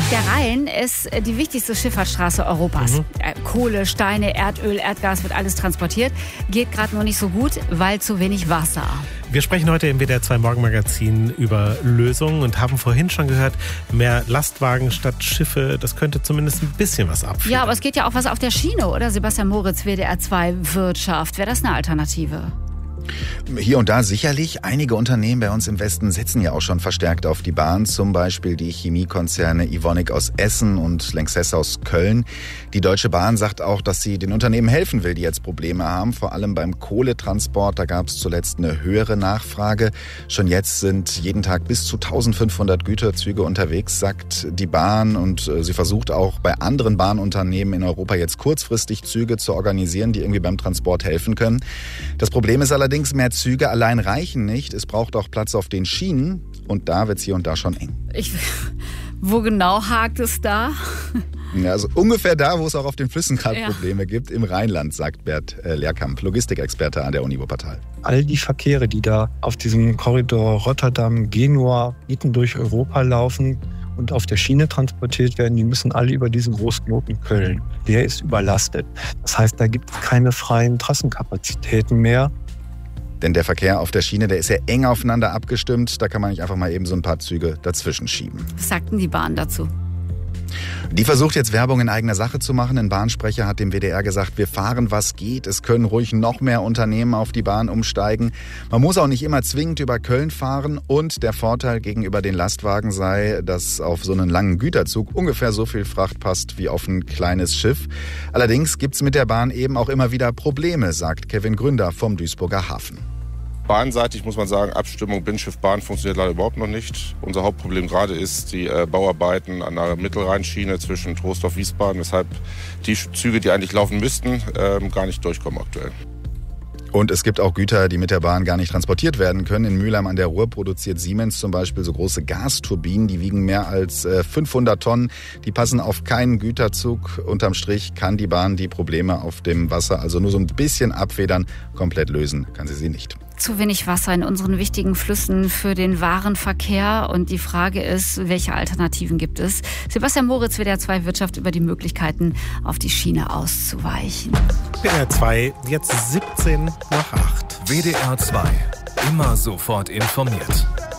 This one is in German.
Der Rhein ist die wichtigste Schifffahrtsstraße Europas. Kohle, Steine, Erdöl, Erdgas wird alles transportiert. Geht gerade noch nicht so gut, weil zu wenig Wasser. Wir sprechen heute im WDR 2 Morgenmagazin über Lösungen und haben vorhin schon gehört, mehr Lastwagen statt Schiffe, das könnte zumindest ein bisschen was abführen. Ja, aber es geht ja auch was auf der Schiene, oder? Sebastian Moritz, WDR 2 Wirtschaft. Wäre das eine Alternative? Hier und da sicherlich. Einige Unternehmen bei uns im Westen setzen ja auch schon verstärkt auf die Bahn. Zum Beispiel die Chemiekonzerne Evonik aus Essen und Lanxess aus Köln. Die Deutsche Bahn sagt auch, dass sie den Unternehmen helfen will, die jetzt Probleme haben. Vor allem beim Kohletransport, da gab es zuletzt eine höhere Nachfrage. Schon jetzt sind jeden Tag bis zu 1500 Güterzüge unterwegs, sagt die Bahn. Und sie versucht auch bei anderen Bahnunternehmen in Europa jetzt kurzfristig Züge zu organisieren, die irgendwie beim Transport helfen können. Das Problem ist allerdings, mehr Züge allein reichen nicht. Es braucht auch Platz auf den Schienen und da wird es hier und da schon eng. Wo genau hakt es da? Ja, also ungefähr da, wo es auch auf den Flüssen gerade Probleme gibt, im Rheinland, sagt Bert Lehrkamp, Logistikexperte an der Uni Wuppertal. All die Verkehre, die da auf diesem Korridor Rotterdam-Genua mitten durch Europa laufen und auf der Schiene transportiert werden, die müssen alle über diesen Großknoten Köln. Der ist überlastet. Das heißt, da gibt es keine freien Trassenkapazitäten mehr. Denn der Verkehr auf der Schiene, der ist ja eng aufeinander abgestimmt. Da kann man nicht einfach mal eben so ein paar Züge dazwischen schieben. Was sagt denn die Bahn dazu? Die versucht jetzt Werbung in eigener Sache zu machen. Ein Bahnsprecher hat dem WDR gesagt, wir fahren, was geht. Es können ruhig noch mehr Unternehmen auf die Bahn umsteigen. Man muss auch nicht immer zwingend über Köln fahren. Und der Vorteil gegenüber den Lastwagen sei, dass auf so einen langen Güterzug ungefähr so viel Fracht passt wie auf ein kleines Schiff. Allerdings gibt's mit der Bahn eben auch immer wieder Probleme, sagt Kevin Gründer vom Duisburger Hafen. Bahnseitig muss man sagen, Abstimmung Binnenschiff-Bahn funktioniert leider überhaupt noch nicht. Unser Hauptproblem gerade ist die Bauarbeiten an der Mittelrheinschiene zwischen Troisdorf-Wiesbaden, weshalb die Züge, die eigentlich laufen müssten, gar nicht durchkommen aktuell. Und es gibt auch Güter, die mit der Bahn gar nicht transportiert werden können. In Mülheim an der Ruhr produziert Siemens zum Beispiel so große Gasturbinen, die wiegen mehr als 500 Tonnen. Die passen auf keinen Güterzug. Unterm Strich kann die Bahn die Probleme auf dem Wasser also nur so ein bisschen abfedern. Komplett lösen kann sie nicht. Zu wenig Wasser in unseren wichtigen Flüssen für den Warenverkehr. Und die Frage ist, welche Alternativen gibt es? Sebastian Moritz, WDR 2 Wirtschaft, über die Möglichkeiten, auf die Schiene auszuweichen. WDR 2, jetzt 17 nach 8. WDR 2, immer sofort informiert.